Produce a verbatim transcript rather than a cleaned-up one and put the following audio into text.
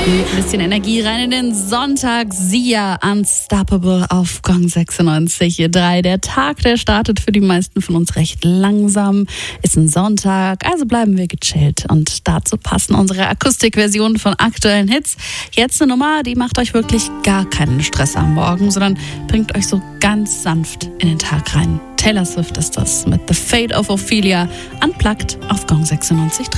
Ein bisschen Energie rein in den Sonntag. Sia, Unstoppable auf Gong sechsundneunzig Komma drei. Der Tag, der startet für die meisten von uns recht langsam. Ist ein Sonntag, also bleiben wir gechillt. Und dazu passen unsere Akustikversionen von aktuellen Hits. Jetzt eine Nummer, die macht euch wirklich gar keinen Stress am Morgen, sondern bringt euch so ganz sanft in den Tag rein. Taylor Swift ist das mit The Fate of Ophelia, unplugged auf Gong sechsundneunzig Komma drei.